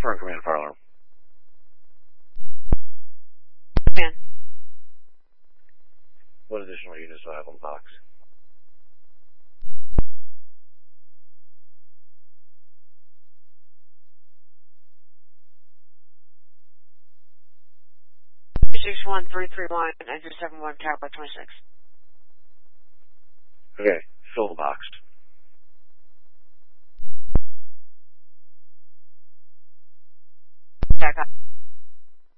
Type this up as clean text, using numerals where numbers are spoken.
Confirm command fire alarm. Command. What additional units do I have on box? Six 1 3 3 1 enter 7 1 Tower 26. Okay.